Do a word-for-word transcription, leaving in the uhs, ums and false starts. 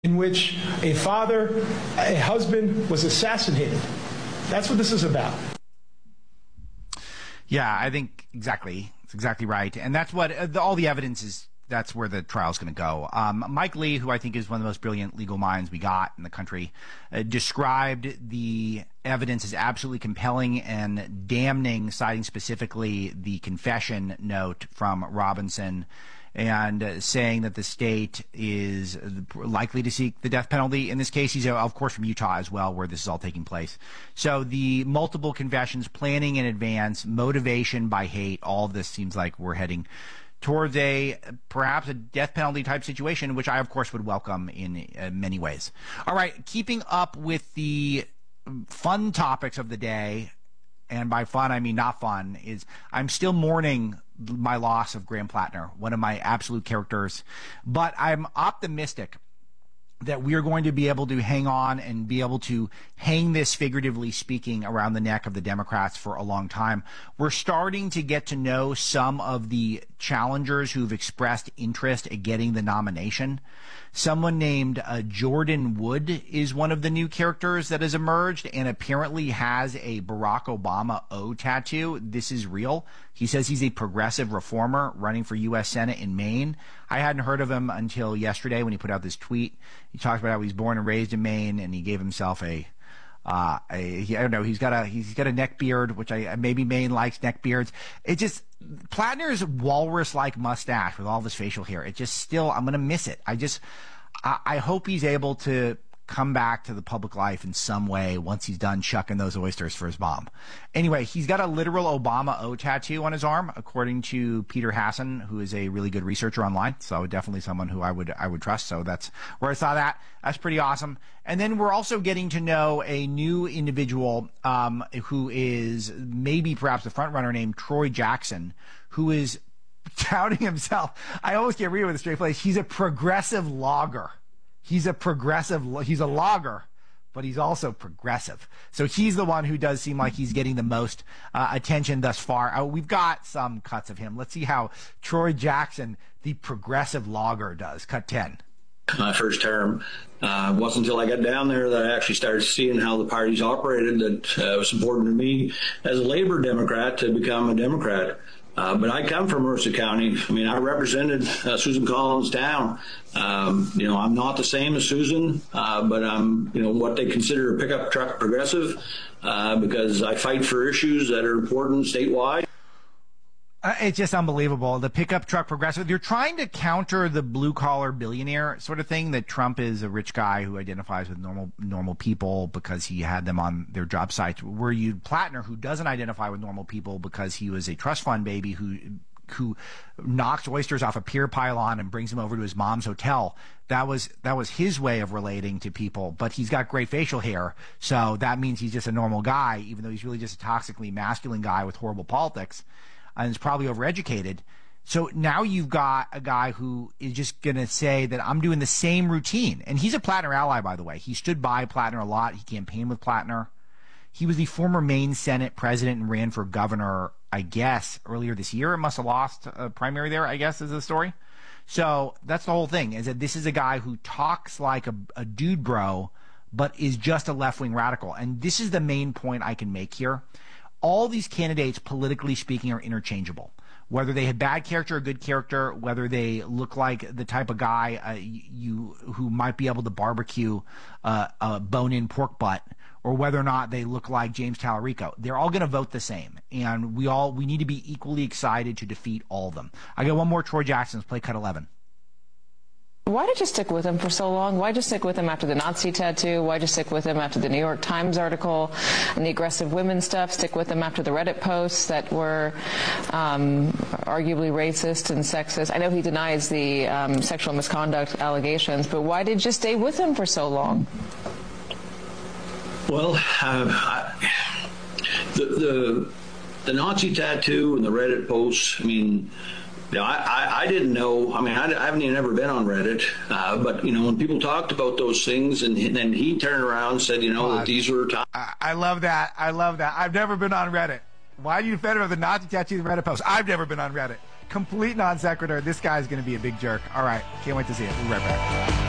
in which a father, a husband was assassinated. That's what this is about. Yeah, I think exactly. It's exactly right. And that's what uh, the, all the evidence is. That's where the trial's going to go. Um, Mike Lee, who I think is one of the most brilliant legal minds we got in the country, uh, described the evidence as absolutely compelling and damning, citing specifically the confession note from Robinson and uh, saying that the state is likely to seek the death penalty. In this case, he's, uh, of course, from Utah as well, where this is all taking place. So the multiple confessions, planning in advance, motivation by hate, all of this seems like we're heading towards a perhaps a death penalty type situation, which I, of course, would welcome in uh, many ways. All right, keeping up with the fun topics of the day, and by fun, I mean not fun, is I'm still mourning my loss of Graham Plattner, one of my absolute characters. But I'm optimistic that we are going to be able to hang on and be able to hang this, figuratively speaking, around the neck of the Democrats for a long time. We're starting to get to know some of the challengers who've expressed interest in getting the nomination. Someone named uh, Jordan Wood is one of the new characters that has emerged and apparently has a Barack Obama O tattoo. This is real. He says he's a progressive reformer running for U S Senate in Maine. I hadn't heard of him until yesterday when he put out this tweet. He talks about how he's born and raised in Maine, and he gave himself a, uh, a he, I don't know, he's got a he's got a neck beard, which I maybe Maine likes neck beards. It just Plattner's walrus-like mustache with all of his facial hair. It just still, I'm gonna miss it. I just, I, I hope he's able to come back to the public life in some way once he's done shucking those oysters for his mom. Anyway, he's got a literal Obama O tattoo on his arm, according to Peter Hassan, who is a really good researcher online. So definitely someone who I would I would trust. So that's where I saw that. That's pretty awesome. And then we're also getting to know a new individual um, who is maybe perhaps the front runner, named Troy Jackson, who is touting himself. I always can't read it with a straight face. He's a progressive logger. He's a progressive, he's a logger, but he's also progressive. So he's the one who does seem like he's getting the most uh, attention thus far. Uh, we've got some cuts of him. Let's see how Troy Jackson, the progressive logger, does. Cut ten. My first term. Uh, it wasn't until I got down there that I actually started seeing how the parties operated that uh, it was important to me as a Labor Democrat to become a Democrat. Uh, but I come from Mercer County. I mean, I represented uh, Susan Collins down. Um, you know, I'm not the same as Susan, uh, but I'm, you know, what they consider a pickup truck progressive uh, because I fight for issues that are important statewide. Uh, it's just unbelievable. The pickup truck progressive. You're trying to counter the blue collar billionaire sort of thing, that Trump is a rich guy who identifies with normal normal people because he had them on their job sites. Where you Plattner, who doesn't identify with normal people because he was a trust fund baby who who knocks oysters off a pier pylon and brings them over to his mom's hotel. That was that was his way of relating to people. But he's got great facial hair, so that means he's just a normal guy, even though he's really just a toxically masculine guy with horrible politics. And is probably overeducated. So now you've got a guy who is just going to say that I'm doing the same routine. And he's a Plattner ally, by the way. He stood by Plattner a lot. He campaigned with Plattner. He was the former Maine Senate president and ran for governor, I guess, earlier this year. Must have lost a primary there, I guess, is the story. So that's the whole thing, is that this is a guy who talks like a, a dude bro, but is just a left-wing radical. And this is the main point I can make here. All these candidates, politically speaking, are interchangeable. Whether they have bad character or good character, whether they look like the type of guy uh, you who might be able to barbecue uh, a bone-in pork butt, or whether or not they look like James Tallarico, they're all going to vote the same. And we all we need to be equally excited to defeat all of them. I got one more. Troy Jackson. Let's play cut eleven. Why did you stick with him for so long? Why did you stick with him after the Nazi tattoo? Why did you stick with him after the New York Times article and the aggressive women stuff? Stick with him after the Reddit posts that were um, arguably racist and sexist? I know he denies the um, sexual misconduct allegations, but why did you stay with him for so long? Well, uh, the, the the Nazi tattoo and the Reddit posts, I mean, Yeah, I, I, I didn't know. I mean, I, I haven't even ever been on Reddit. Uh, but, you know, when people talked about those things and, and then he turned around and said, you know, uh, that these were times. I, I love that. I love that. I've never been on Reddit. Why do you defend him of the Nazi tattoos and Reddit posts? I've never been on Reddit. Complete non sequitur. This guy's going to be a big jerk. All right. Can't wait to see it. We'll be right back.